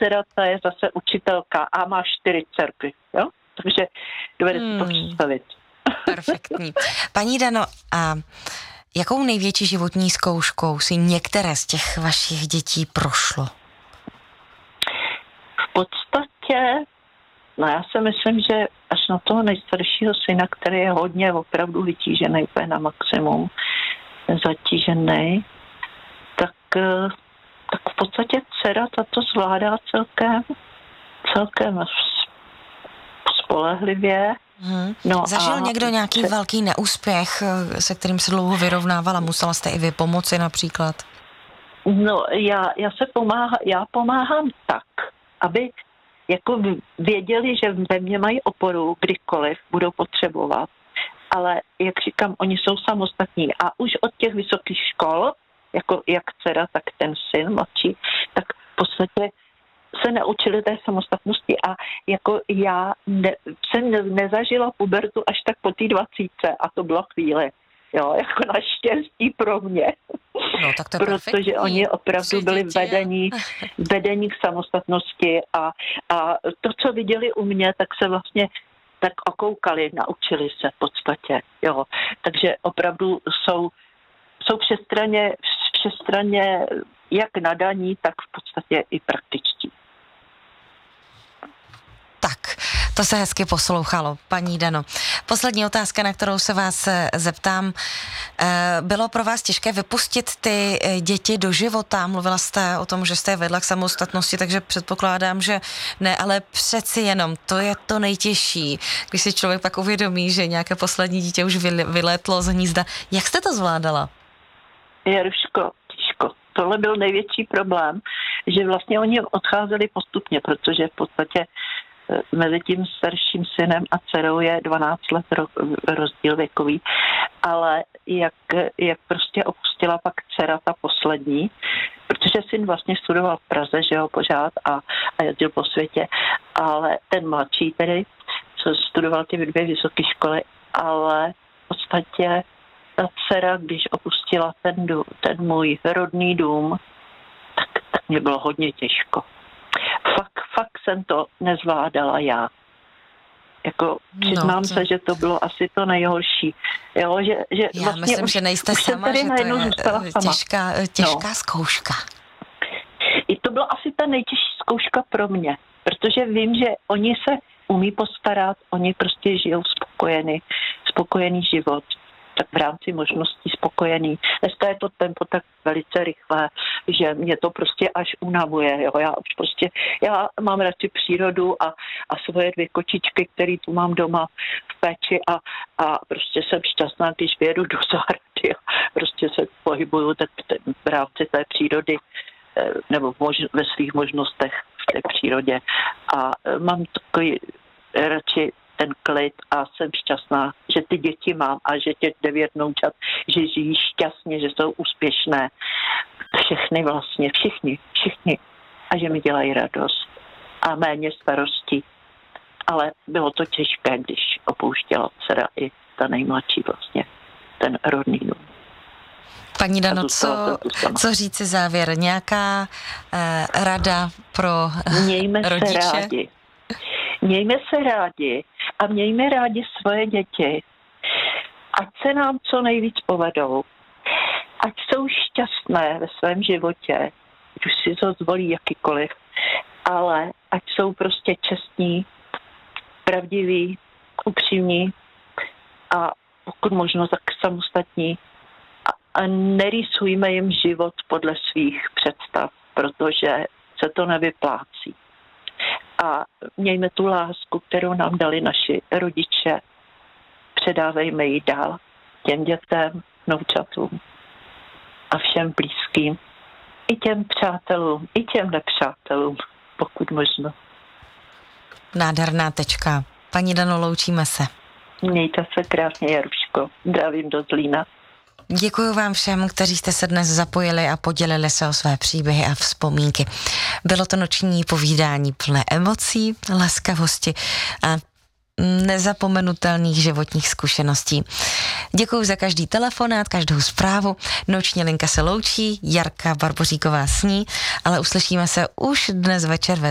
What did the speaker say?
dcera, ta je zase učitelka a má 4 dcerky, jo? Takže dovedete to představit. Perfektní. Paní Dano, a jakou největší životní zkouškou si některé z těch vašich dětí prošlo? V podstatě, já si myslím, že až na toho nejstaršího syna, který je hodně opravdu vytížený, úplně na maximum zatížený, tak v podstatě dcera tato zvládá celkem spolehlivě. No Zažil někdo nějaký velký neúspěch, se kterým se dlouho vyrovnávala? Musela jste i vy pomoci například? No, já pomáhám tak, aby jako věděli, že ve mně mají oporu, kdykoliv budou potřebovat. Ale jak říkám, oni jsou samostatní a už od těch vysokých škol, jako jak dcera, tak ten syn mladší, tak v podstatě se naučili té samostatnosti a jako já jsem nezažila pubertu až tak po té 20 a to byla chvíle. Jo, jako naštěstí pro mě. No, tak to je protože oni opravdu byli vedení k samostatnosti a to, co viděli u mě, tak se vlastně tak okoukali, naučili se v podstatě. Jo. Takže opravdu jsou všestranně jak nadaní, tak v podstatě i praktičtí. Tak, to se hezky poslouchalo, paní Dano. Poslední otázka, na kterou se vás zeptám. Bylo pro vás těžké vypustit ty děti do života? Mluvila jste o tom, že jste je vedla k samostatnosti, takže předpokládám, že ne, ale přeci jenom, to je to nejtěžší, když si člověk pak uvědomí, že nějaké poslední dítě už vylétlo z hnízda. Jak jste to zvládala? Jaruško, těžko. Tohle byl největší problém, že vlastně oni odcházeli postupně, protože v podstatě mezi tím starším synem a dcerou je 12 let rozdíl věkový, ale jak prostě opustila pak dcera ta poslední, protože syn vlastně studoval v Praze, že jo, pořád a jezdil po světě, ale ten mladší tedy, co studoval ty 2 vysoké školy, ale v podstatě ta dcera, když opustila ten můj rodný dům, tak mě bylo hodně těžko. Fakt jsem to nezvládala já. Jako přiznám se, že to bylo asi to nejhorší. Jo, že já vlastně myslím, že nejste sama, že to je těžká zkouška. I to byla asi ta nejtěžší zkouška pro mě, protože vím, že oni se umí postarat, oni prostě žijou spokojený život, tak v rámci možností spokojený. Dneska je to tempo tak velice rychlé, že mě to prostě až unavuje. Jo. Já mám radši přírodu a svoje 2 kočičky, které tu mám doma v péči a prostě jsem šťastná, když vyjedu do zahrady a prostě se pohybuju tak v rámci té přírody nebo ve svých možnostech v té přírodě. A mám takový radši ten klid a jsem šťastná, že ty děti mám a že těch 9 vnoučat, že žijí šťastně, že jsou úspěšné. Všechny vlastně, všichni. A že mi dělají radost. A méně starostí. Ale bylo to těžké, když opouštěla dcera i ta nejmladší vlastně, ten rodný dům. Paní Dano, co říci závěr? Nějaká rada pro rodiče? Mějme se rádi a mějme rádi svoje děti. Ať se nám co nejvíc povedou. Ať jsou šťastné ve svém životě, ať už si to zvolí jakýkoliv, ale ať jsou prostě čestní, pravdiví, upřímní a pokud možno tak samostatní. A nerýsujme jim život podle svých představ, protože se to nevyplácí. A mějme tu lásku, kterou nám dali naši rodiče. Předávejme ji dál těm dětem, vnoučatům a všem blízkým. I těm přátelům, i těm nepřátelům, pokud možno. Nádherná tečka. Paní Dano, loučíme se. Mějte se krásně, Jaruško. Zdravím do Zlína. Děkuji vám všem, kteří jste se dnes zapojili a podělili se o své příběhy a vzpomínky. Bylo to noční povídání plné emocí, laskavosti a nezapomenutelných životních zkušeností. Děkuji za každý telefonát, každou zprávu. Noční linka se loučí, Jarka Barboříková sní, ale uslyšíme se už dnes večer ve